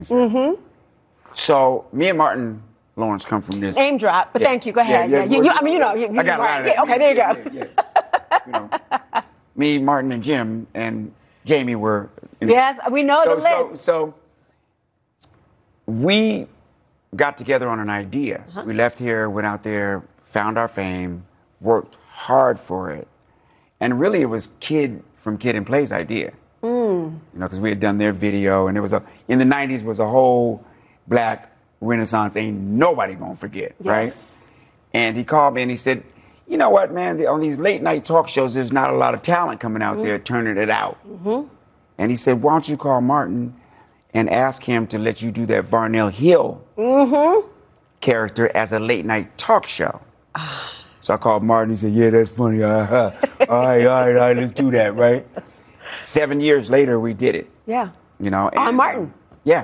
Mm-hmm. So me and Martin Lawrence come from this. Name drop, but thank you. Go ahead. Yeah. I mean, you know. I got a lot of that. Okay, there you go. You know, me, Martin, and Jim and Jamie were. Yes, we know the list. So we got together on an idea. We left here, went out there, found our fame, worked hard for it, and really it was Kid from Kid and Play's idea. You know, because we had done their video, and it was in the '90s was a whole black renaissance. Ain't nobody gonna forget, right? And he called me and he said, "You know what, man? On these late night talk shows, there's not a lot of talent coming out there turning it out." And he said, "Why don't you call Martin and ask him to let you do that Varnell Hill character as a late night talk show?" So I called Martin. He said, "Yeah, that's funny. All right, let's do that, right?" 7 years later, we did it. Yeah. You know, on Martin. Yeah.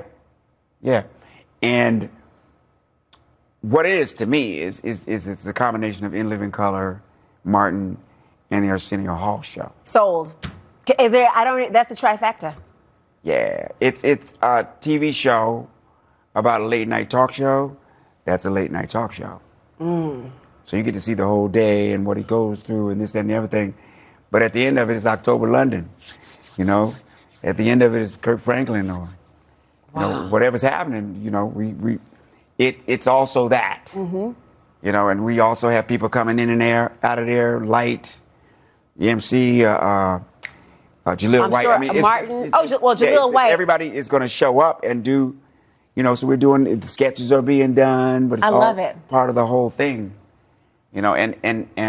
And what it is to me is it's a combination of In Living Color, Martin, and the Arsenio Hall show. Sold. Is there? That's the trifecta. Yeah, it's a TV show about a late night talk show. That's a late night talk show. So you get to see the whole day and what he goes through and this, that, and the other thing. But at the end of it, it's October London. You know, at the end of it is Kirk Franklin or you know, whatever's happening. You know, it's also that. You know, and we also have people coming in and out of there. Light, MC, Jaleel White. Sure I mean, Martin. Jaleel White. Everybody is going to show up and do. You know, so we're doing the sketches are being done, but it's all part of the whole thing. You know, and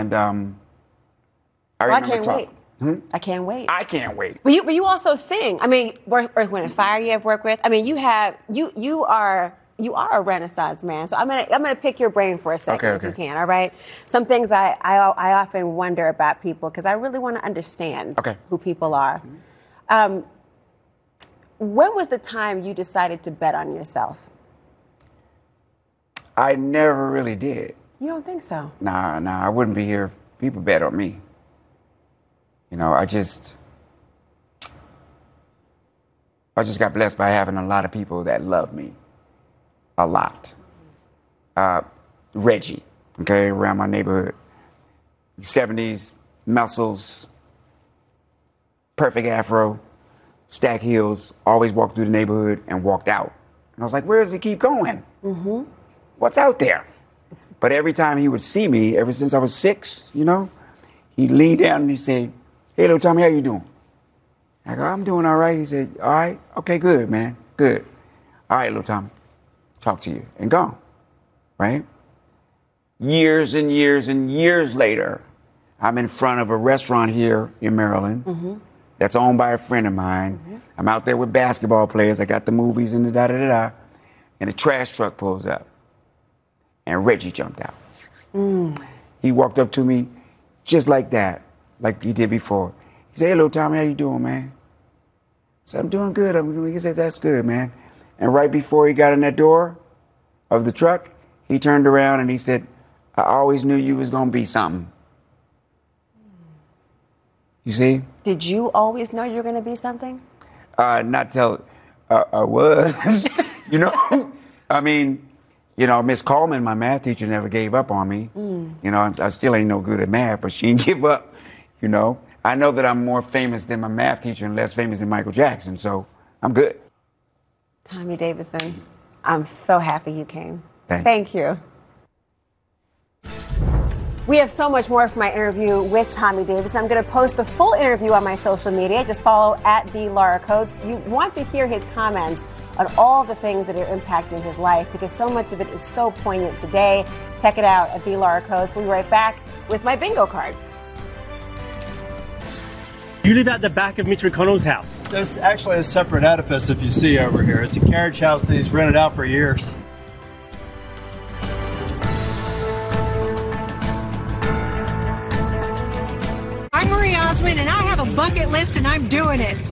I can't wait. I can't wait. I can't wait. But you also sing. I mean, Earth, Wind and Fire you have worked with. I mean, you are a Renaissance man. So I'm gonna pick your brain for a second if you can. All right. Some things I often wonder about people because I really want to understand who people are. When was the time you decided to bet on yourself? I never really did. You don't think so? Nah, I wouldn't be here if people bet on me. You know, I just got blessed by having a lot of people that love me. A lot. Reggie, okay, around my neighborhood. 70s, muscles, perfect afro, stack heels, always walked through the neighborhood and walked out. And I was like, where does he keep going? What's out there? But every time he would see me, ever since I was 6, you know, he'd lean down and he'd say, "Hey, little Tommy, how you doing?" I go, "I'm doing all right." He said, "All right, okay, good, man, good. All right, little Tommy, talk to you," and gone, right? Years and years and years later, I'm in front of a restaurant here in Maryland that's owned by a friend of mine. I'm out there with basketball players. I got the movies and the da-da-da-da, and a trash truck pulls up, and Reggie jumped out. He walked up to me just like that. Like he did before. He said, "Hey, little Tommy, how you doing, man?" I said, "I'm doing good." He said, "That's good, man." And right before he got in that door of the truck, he turned around and he said, "I always knew you was going to be something." You see? Did you always know you were going to be something? Not till I was. You know? I mean, you know, Miss Coleman, my math teacher, never gave up on me. You know, I still ain't no good at math, but she didn't give up. You know, I know that I'm more famous than my math teacher and less famous than Michael Jackson, so I'm good. Tommy Davidson, I'm so happy you came. Thank you. We have so much more from my interview with Tommy Davidson. I'm going to post the full interview on my social media. Just follow @TheLauraCoates. You want to hear his comments on all the things that are impacting his life because so much of it is so poignant today. Check it out at @TheLauraCoates. We'll be right back with my bingo card. You live out the back of Mitch McConnell's house. There's actually a separate edifice if you see over here. It's a carriage house that he's rented out for years. I'm Marie Osmond, and I have a bucket list, and I'm doing it.